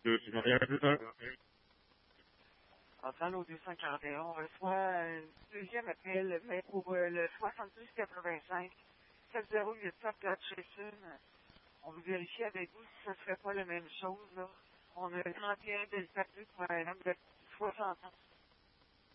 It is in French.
Entend au 241, on reçoit un deuxième appel, mais pour le 7285 70874 chez Sun. On veut vérifier avec vous si ça ne serait pas la même chose, là. On a 31 Delta Plus pour un homme de 60 ans.